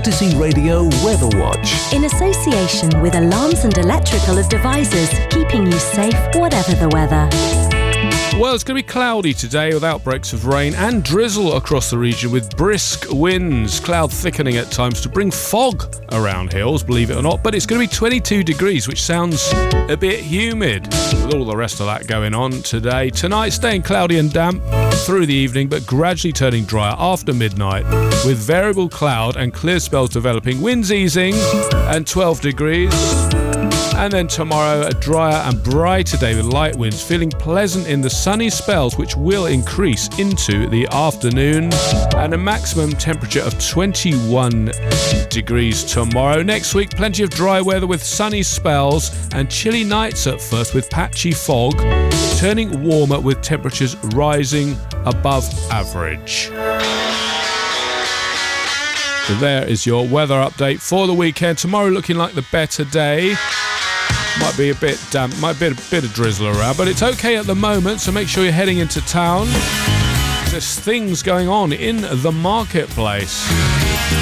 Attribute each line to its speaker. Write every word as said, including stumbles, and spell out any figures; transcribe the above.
Speaker 1: Odyssey Radio Weather Watch.
Speaker 2: In association with Alarms and Electrical as Devisors, keeping you safe whatever the weather.
Speaker 3: Well, it's going to be cloudy today with outbreaks of rain and drizzle across the region with brisk winds, cloud thickening at times to bring fog around hills, believe it or not. But it's going to be twenty-two degrees, which sounds a bit humid with all the rest of that going on today. Tonight, staying cloudy and damp through the evening, but gradually turning drier after midnight with variable cloud and clear spells developing, winds easing and twelve degrees. And then tomorrow, a drier and brighter day with light winds, feeling pleasant in the sunny spells, which will increase into the afternoon, and a maximum temperature of twenty-one degrees tomorrow. Next week, plenty of dry weather with sunny spells and chilly nights at first with patchy fog, turning warmer with temperatures rising above average. So there is your weather update for the weekend. Tomorrow looking like the better day. Might be a bit damp, might be a bit of drizzle around, but it's okay at the moment, so make sure you're heading into town. There's things going on in the marketplace.